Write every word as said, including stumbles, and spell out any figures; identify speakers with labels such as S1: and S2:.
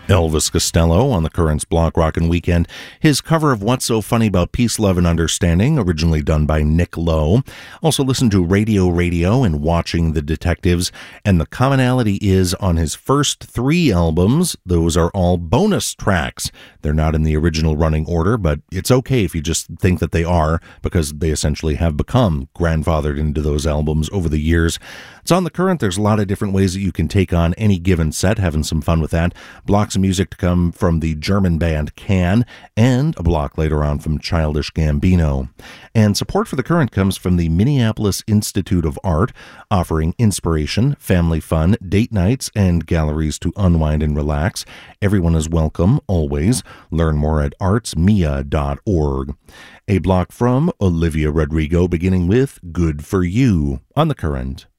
S1: Elvis Costello on the Currents Block Rockin' Weekend. His cover of What's So Funny About Peace, Love, and Understanding, originally done by Nick Lowe. Also listen to Radio Radio and Watching the Detectives. And the commonality is on his first three albums, those are all bonus tracks. They're not in the original running order, but it's okay if you just think that they are, because they essentially have become grandfathered into those albums over the years. It's on The Current. There's a lot of different ways that you can take on any given set, having some fun with that. Blocks of music to come from the German band Can, and a block later on from Childish Gambino. And support for The Current comes from the Minneapolis Institute of Art, offering inspiration, family fun, date nights, and galleries to unwind and relax. Everyone is welcome, always. Learn more at arts mia dot org. A block from Olivia Rodrigo, beginning with Good For You on The Current.